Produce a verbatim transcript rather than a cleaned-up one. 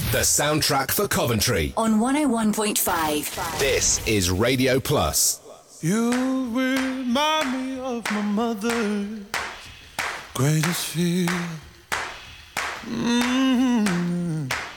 the soundtrack for Coventry. On one oh one point five. This is Radio Plus. You remind me of my mother's greatest fear. Mm-hmm.